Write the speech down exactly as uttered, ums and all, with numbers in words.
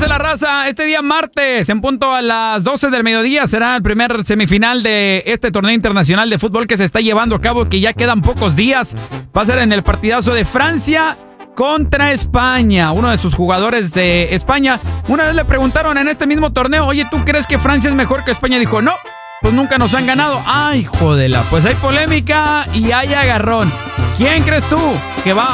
dice la raza? Este día martes, en punto a las doce del mediodía, será el primer semifinal de este torneo internacional de fútbol que se está llevando a cabo, que ya quedan pocos días. Va a ser en el partidazo de Francia contra España. Uno de sus jugadores de España, una vez le preguntaron en este mismo torneo, oye, ¿tú crees que Francia es mejor que España? Dijo, no, pues nunca nos han ganado. Ay, jodela, pues hay polémica y hay agarrón. ¿Quién crees tú que va